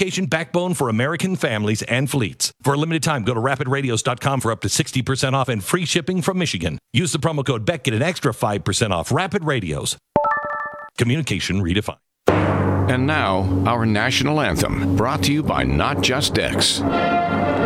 communication backbone for American families and fleets. For a limited time, go to rapidradios.com for up to 60% off and free shipping from Michigan. Use the promo code BECK, get an extra 5% off. Rapid Radios. Communication redefined. And now, our national anthem, brought to you by Not Just X.